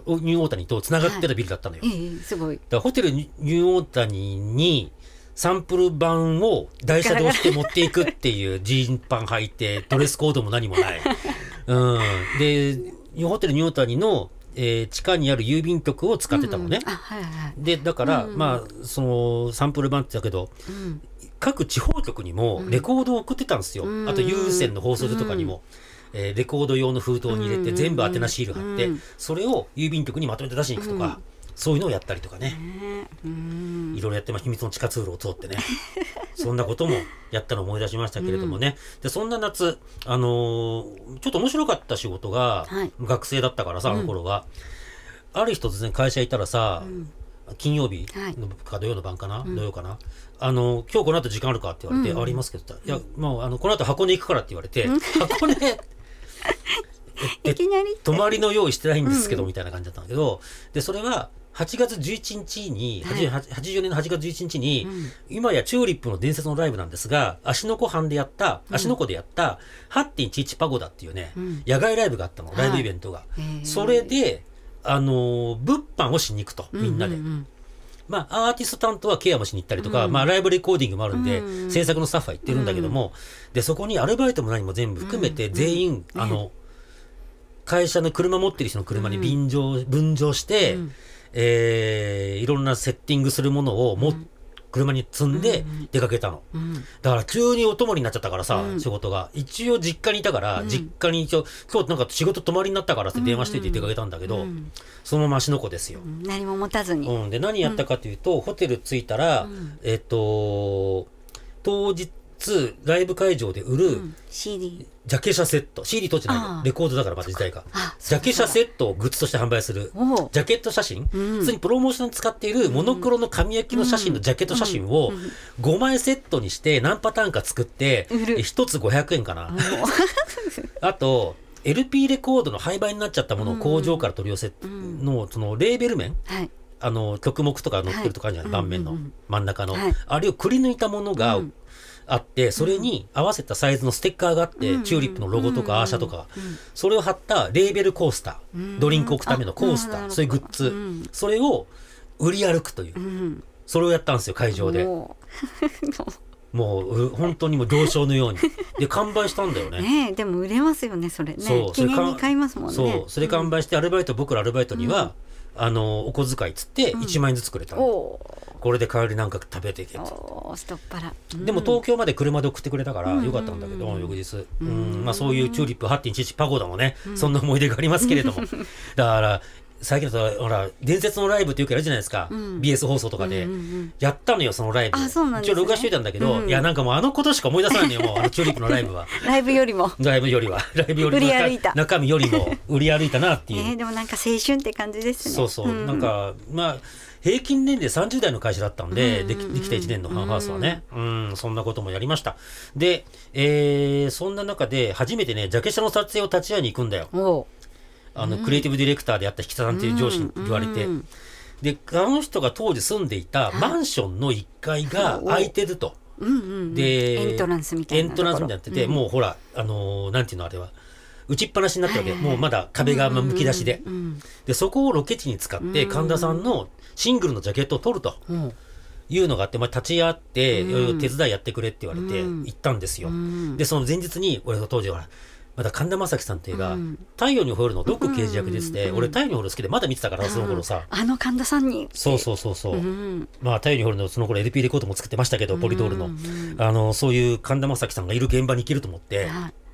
ニューオータニとつながってたビルだったのよ、 すごい。 だからホテルニューオータニにサンプル版を台車で押して持っていくっていうジーンパン履いてドレスコードも何もない、でホテルニューオータニの、地下にある郵便局を使ってたのね、でだから、そのサンプル版って言ったけど、各地方局にもレコードを送ってたんですよ、あと有線の放送所とかにも、レコード用の封筒に入れて全部宛名シール貼って、それを郵便局にまとめて出しに行くとか、そういうのをやったりとかね、いろいろやって秘密の地下通路を通ってねそんなこともやったのを思い出しましたけれどもね、でそんな夏、ちょっと面白かった仕事が、学生だったからさ、あの頃は、ある日突然会社行ったらさ、金曜日か土曜の晩かな、土曜かな、今日この後時間あるかって言われて、ありますけど、いやもうこの後箱根行くからって言われて、箱根いきなり泊まりの用意してないんですけど、みたいな感じだったんだけど、でそれは8月11日に、80年の8月11日に、今やチューリップの伝説のライブなんですが、芦ノ湖畔でやった、芦ノ湖でやった 8.11 パゴダっていうね、野外ライブがあったの、ライブイベントが。それで、物販をしに行くと、みんなで。アーティスト担当はケアもしに行ったりとか、ライブレコーディングもあるんで、制作のスタッフは行ってるんだけども、で、そこにアルバイトも何も全部含めて、全員、会社の車持ってる人の車に分乗して、いろんなセッティングするものを車に積んで出かけたの、だから急にお泊まりになっちゃったからさ、仕事が一応実家にいたから、実家に一応今日なんか仕事泊まりになったからって電話してて出かけたんだけど、そのまま芦ノ湖ですよ、 何も持たずに、 で何やったかというと、ホテル着いたら、当日ライブ会場で売る、 CD ジャケ写セット、 CD 当時ないレコードだからまた時代が、ジャケ写セットをグッズとして販売するジャケット写真、普通にプロモーションに使っているモノクロの紙焼きの写真のジャケット写真を5枚セットにして何パターンか作って1つ500円かなあと LP レコードの廃盤になっちゃったものを工場から取り寄せのそのレーベル面、曲目とか載ってるとかあるじゃない、盤面の真ん中の、あれをくり抜いたものがあって、それに合わせたサイズのステッカーがあって、チューリップのロゴとかアーシャとか、それを貼ったレーベルコースター、ドリンク置くためのコースター、そういうグッズ、それを売り歩くという、それをやったんですよ、会場で。もう本当にもう行商のようにで完売したんだよね。 でも売れますよね、それね。記念に買いますもんね。 それ完売して、僕らアルバイトには、お小遣いつって1万円ずつくれたの、これで帰りなんか食べていけと。 ストッパラ、 でも東京まで車で送ってくれたからよかったんだけど、翌日、そういうチューリップ 8.11 パゴダもね、そんな思い出がありますけれどもだから最近だとほら伝説のライブってよくやるじゃないですか、BS 放送とかで、やったのよそのライブ。一応録画してたんだけど、いやなんかもうあのことしか思い出さないのよ、もうチューリップのライブはライブよりも売り歩いた、中身よりも売り歩いたなっていう、 でもなんか青春って感じですね。 なんか平均年齢30代の会社だったんで、できた1年のファンハウスはね、そんなこともやりました。で、そんな中で初めてねジャケ写の撮影を立ち会いに行くんだよ。クリエイティブディレクターであった引田さんっていう上司に言われて、であの人が当時住んでいたマンションの1階が空いてると、 でエントランスみたいなやってて、もうほらなんていうのあれは打ちっぱなしになったわけ、もうまだ壁がむき出しで、でそこをロケ地に使って神田さんのシングルのジャケットを撮るというのがあって、立ち会って手伝いやってくれって言われて行ったんですよ。でその前日に俺が当時はまだ神田正輝さんっていうが、太陽にほえるのドッグ刑事役でして、俺太陽にほえる好きでまだ見てたから、その頃さ、 神田さんにそう、太陽にほえるのその頃 LP レコードも作ってましたけど、ポリドールの、そういう神田正輝さんがいる現場に行けると思って、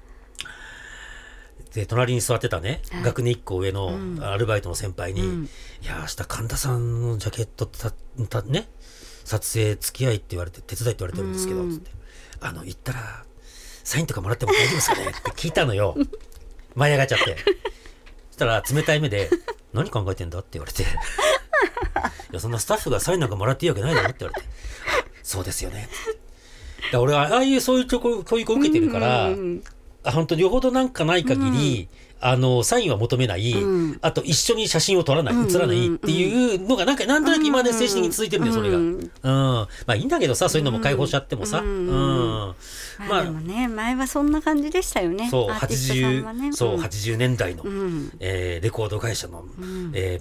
で隣に座ってたね、学年1個上のアルバイトの先輩に、いや明日神田さんのジャケットね撮影付き合いって言われて手伝いって言われてるんですけど、つって行ったらサインとかもらっても大丈夫ですかねって聞いたのよ舞い上がっちゃって、そしたら冷たい目で何考えてんだって言われていやそんなスタッフがサインなんかもらっていいわけないだろって言われてそうですよね。だから俺はああいうそういう教育を受けてるから、本当によほどなんかない限り、サインは求めない、あと一緒に写真を撮らない、写らないっていうのがなんとなく今まで精神的に続いてるんだよ、それが。いいんだけどさ、そういうのも解放しちゃってもさ。でもね、前はそんな感じでしたよね。 80年代のレコード会社の